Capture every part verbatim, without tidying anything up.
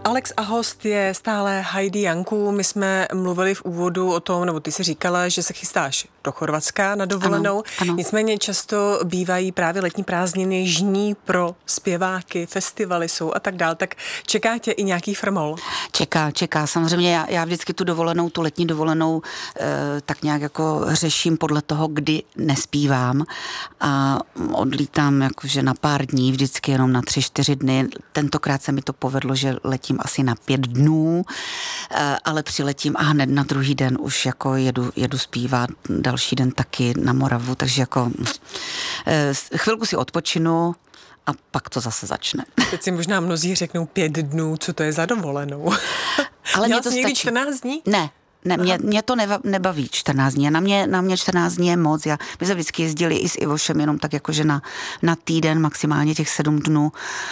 Alex a host je stále Heidi Janku. My jsme mluvili v úvodu o tom, nebo ty si říkala, že se chystáš do Chorvatska na dovolenou. Ano, ano. Nicméně často bývají právě letní prázdniny žní pro zpěváky, festivaly jsou a tak dál. Tak čeká tě i nějaký frmol? Čeká, čeká. Samozřejmě já, já vždycky tu dovolenou, tu letní dovolenou e, tak nějak jako řeším podle toho, kdy nespívám a odlítám jakože na pár dní, vždycky jenom na tři, čtyři dny. Tentokrát se mi to povedlo, že letím asi na pět dnů, e, ale přiletím a hned na druhý den už jako jedu, jedu zpívat, další den taky na Moravu, takže jako e, chvilku si odpočinu a pak to zase začne. Teď si možná mnozí řeknou pět dnů, co to je za dovolenou. Ale Měla mě to jsi někdy stačí. čtrnáct dní? Ne. Ne, mě, mě to neva, nebaví čtrnáct dní. Na mě, na mě čtrnáct dní je moc. Já, my jsme vždycky jezdili i s Ivošem jenom tak jakože na, na týden, maximálně těch sedm dnů.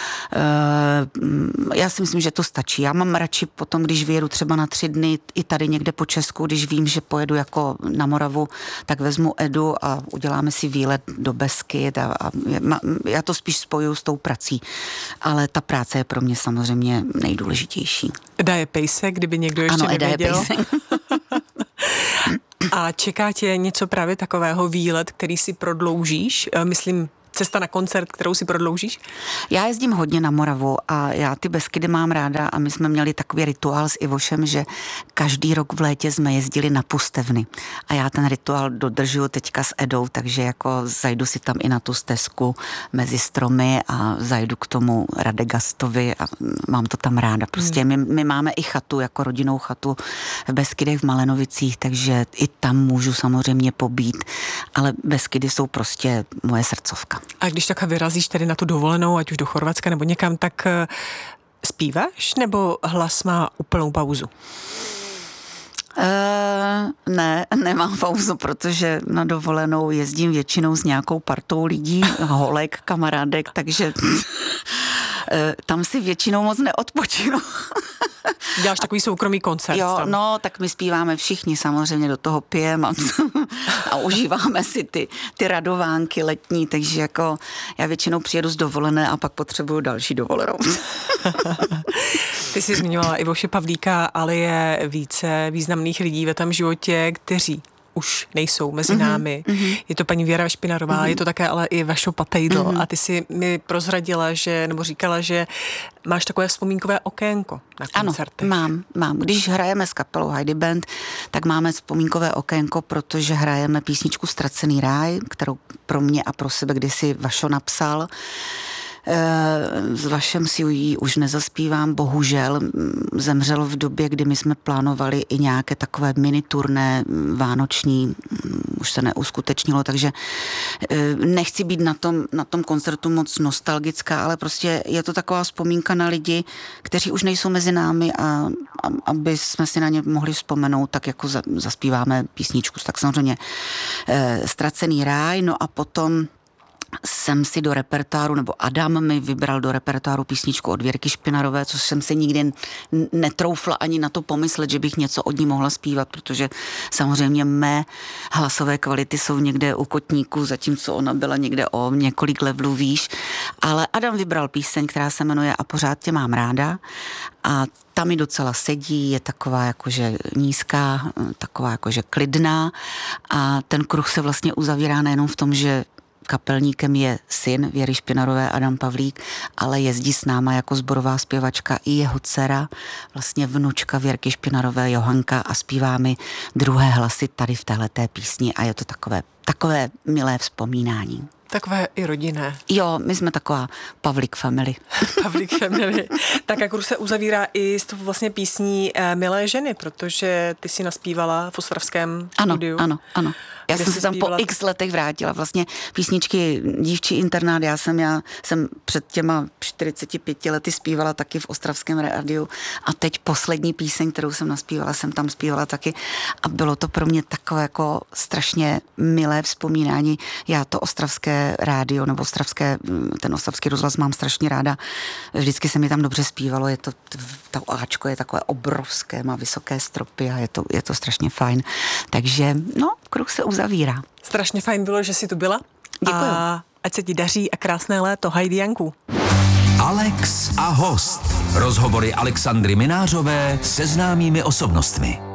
E, já si myslím, že to stačí. Já mám radši potom, když vyjedu třeba na tři dny i tady někde po Česku, když vím, že pojedu jako na Moravu, tak vezmu Edu a uděláme si výlet do Beskyd a, a já to spíš spojuju s tou prací. Ale ta práce je pro mě samozřejmě nejdůležitější. Eda je pejsek, kdyby někdo ještě ano, nevěděl. Eda je pejsek. A čeká tě něco právě takového, výlet, který si prodloužíš? Myslím, cesta na koncert, kterou si prodloužíš? Já jezdím hodně na Moravu a já ty Beskydy mám ráda a my jsme měli takový rituál s Ivošem, že každý rok v létě jsme jezdili na Pustevny. A já ten rituál dodržuju teďka s Edou, takže jako zajdu si tam i na tu stezku mezi stromy a zajdu k tomu Radegastovi a mám to tam ráda. Prostě hmm. my, my máme i chatu, jako rodinnou chatu v Beskydech v Malenovicích, takže i tam můžu samozřejmě pobít, ale Beskydy jsou prostě moje srdcovka. A když takhle vyrazíš tedy na tu dovolenou, ať už do Chorvatska nebo někam, tak zpíváš nebo hlas má úplnou pauzu? Uh, ne, nemám pauzu, protože na dovolenou jezdím většinou s nějakou partou lidí, holek, kamarádek, takže uh, tam si většinou moc neodpočinu. Děláš takový soukromý koncert. Jo, tam. no, tak my zpíváme všichni, samozřejmě do toho pijeme a, a užíváme si ty, ty radovánky letní, takže jako já většinou přijedu z dovolené a pak potřebuju další dovolenou. Ty jsi zmiňovala Ivoše Pavlíka, ale je více významných lidí ve tom životě, kteří už nejsou mezi námi. Mm-hmm. Je to paní Věra Špinarová, mm-hmm. je to také ale i Vašo Patejdl. Mm-hmm. A ty si mi prozradila, že, nebo říkala, že máš takové vzpomínkové okénko na koncerty. Ano, mám, mám. Když hrajeme s kapelou Heidi Band, tak máme vzpomínkové okénko, protože hrajeme písničku Ztracený ráj, kterou pro mě a pro sebe kdysi Vašo napsal. S Vašem si ji už nezaspívám, bohužel zemřel v době, kdy my jsme plánovali i nějaké takové mini turné vánoční, už se neuskutečnilo, takže nechci být na tom, na tom koncertu moc nostalgická, ale prostě je to taková vzpomínka na lidi, kteří už nejsou mezi námi a, a aby jsme si na ně mohli vzpomenout, tak jako za, zaspíváme písničku, tak samozřejmě Ztracený ráj, no a potom jsem si do repertoáru, nebo Adam mi vybral do repertoáru písničku od Věrky Špinarové, což jsem si nikdy netroufla ani na to pomyslet, že bych něco od ní mohla zpívat, protože samozřejmě mé hlasové kvality jsou někde u kotníku, zatímco ona byla někde o několik levelů výš. Ale Adam vybral píseň, která se jmenuje A pořád tě mám ráda a ta mi docela sedí, je taková jakože nízká, taková jakože klidná a ten kruh se vlastně uzavírá nejenom v tom, že kapelníkem je syn Věry Špinarové Adam Pavlík, ale jezdí s náma jako sborová zpěvačka i jeho dcera, vlastně vnučka Věrky Špinarové Johanka a zpívá mi druhé hlasy tady v téhleté písni a je to takové, takové milé vzpomínání. Takové i rodinné. Jo, my jsme taková Pavlík family. Pavlík family. Tak jak se uzavírá i s tou vlastně písní eh, Milé ženy, protože ty si naspívala v ostravském ano, studiu. Ano, ano. Já jsem se tam zpívala po x letech vrátila. Vlastně písničky Dívčí internát, já jsem, já jsem před těma čtyřiceti pěti lety zpívala taky v ostravském rádiu a teď poslední píseň, kterou jsem naspívala, jsem tam zpívala taky a bylo to pro mě takové jako strašně milé vzpomínání. Já to ostravské rádio nebo ostravské, ten ostravský rozhlas mám strašně ráda. Vždycky se mi tam dobře zpívalo, je to, to Ačko je takové obrovské, má vysoké stropy a je to, je to strašně fajn. Takže, no, kruh se uzavírá. Strašně fajn bylo, že jsi tu byla. Děkuju. A ať se ti daří a krásné léto. Heidi Janku. Alex a host. Rozhovory Alexandry Minářové se známými osobnostmi.